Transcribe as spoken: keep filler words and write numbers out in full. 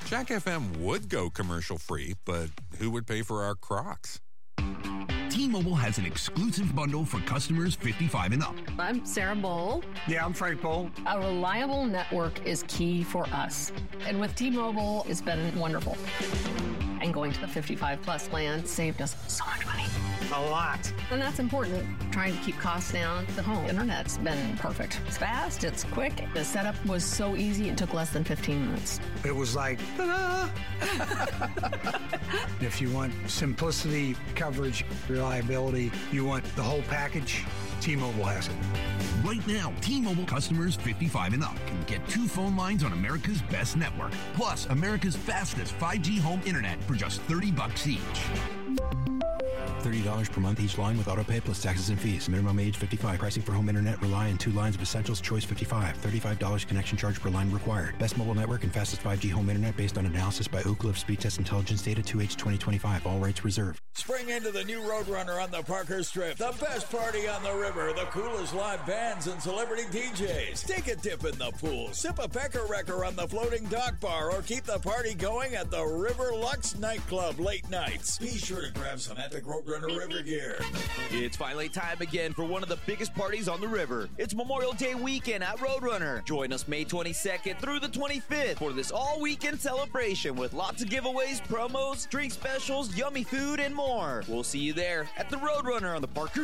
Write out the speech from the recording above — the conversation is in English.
Jack F M would go commercial-free, but who would pay for our Crocs? T-Mobile has an exclusive bundle for customers fifty-five and up. I'm Sarah Bowl. Yeah, I'm Frank Bowl. A reliable network is key for us. And with T-Mobile, it's been wonderful. And going to the fifty-five plus plan saved us so much money. A lot. And that's important. Trying to keep costs down. The home internet's been perfect. It's fast, it's quick. The setup was so easy, it took less than fifteen minutes. It was like, ta-da! If you want simplicity, coverage, reliability, you want the whole package, T-Mobile has it. Right now, T-Mobile customers fifty-five and up can get two phone lines on America's best network, plus America's fastest five G home internet for just thirty bucks each. thirty dollars per month each line with autopay plus taxes and fees. Minimum age fifty-five. Pricing for home internet rely on two lines of Essentials Choice fifty-five. thirty-five dollars connection charge per line required. Best mobile network and fastest five G home internet based on analysis by Ookla of Speed Test Intelligence data two H twenty twenty-five. All rights reserved. Spring into the new Roadrunner on the Parker Strip. The best party on the river. The coolest live bands and celebrity D Js. Take a dip in the pool. Sip a Pecker Wrecker on the floating dock bar. Or keep the party going at the River Lux nightclub late nights. Be sure to grab some epic Roadrunner river gear. It's finally time again for one of the biggest parties on the river. It's Memorial Day weekend at Roadrunner. Join us May twenty-second through the twenty-fifth for this all-weekend celebration with lots of giveaways, promos, drink specials, yummy food, and more. We'll see you there at the Roadrunner on the Parker